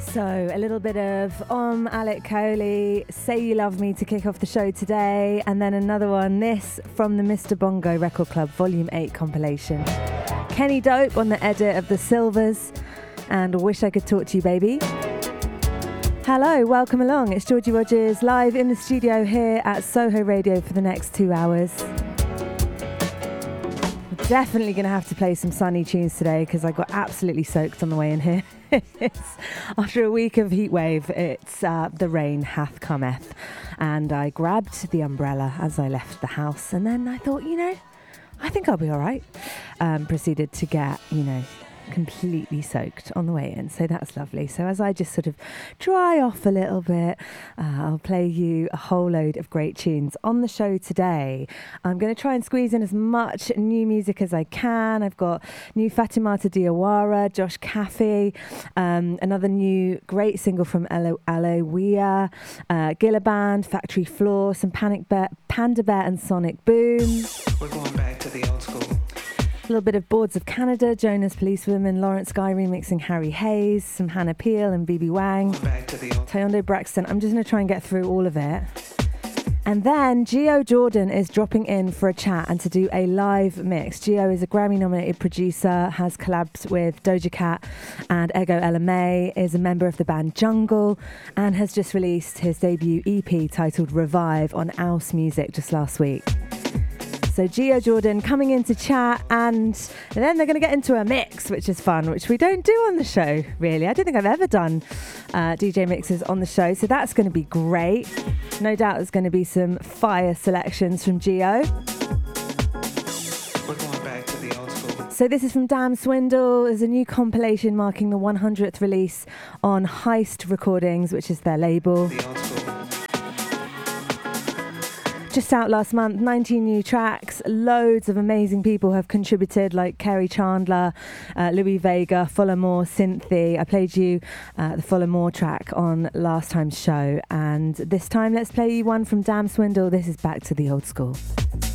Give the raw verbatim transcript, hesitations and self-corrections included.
So a little bit of Om Alec Coley, Say You Love Me to kick off the show today, and then another one, this from the Mister Bongo Record Club Volume eight compilation. Kenny Dope on the edit of The Silvers, and Wish I Could Talk to You Baby. Hello, welcome along. It's Georgie Rogers live in the studio here at Soho Radio for the next two hours. We're definitely going to have to play some sunny tunes today because I got absolutely soaked on the way in here. After a week of heat wave, it's uh, the rain hath cometh, and I grabbed the umbrella as I left the house, and then I thought, you know, I think I'll be all right. Um, proceeded to get, you know, completely soaked on the way in, so that's lovely. So as I just sort of dry off a little bit, uh, I'll play you a whole load of great tunes on the show today. I'm going to try and squeeze in as much new music as I can. I've got new Fatimata Diawara, Josh Caffey, um, another new great single from Alo- Alawia, uh, Gilla Band, Factory Floor, some Panic Bear, Panda Bear and Sonic Boom. We're going back to the old school. A little bit of Boards of Canada, Jonas Policewoman, Lawrence Guy remixing Harry Hayes, some Hannah Peel and B B Wang, Tayondo Braxton. I'm just going to try and get through all of it. And then Gio Jordan is dropping in for a chat and to do a live mix. Gio is a Grammy-nominated producer, has collabed with Doja Cat and Ego Ella May, is a member of the band Jungle, and has just released his debut E P titled Revive on Ouse Music just last week. So Gio Jordan coming in to chat, and then they're going to get into a mix, which is fun, which we don't do on the show, really. I don't think I've ever done uh, D J mixes on the show, so that's going to be great. No doubt there's going to be some fire selections from Gio. We're going back to the old school. So this is from Damn Swindle. There's a new compilation marking the one hundredth release on Heist Recordings, which is their label. The old school. Just out last month, nineteen new tracks. Loads of amazing people have contributed, like Kerry Chandler, uh, Louis Vega, Follow More, Cynthia. I played you uh, the Follow More track on last time's show, and this time let's play you one from Damn Swindle. This is Back to the Old School.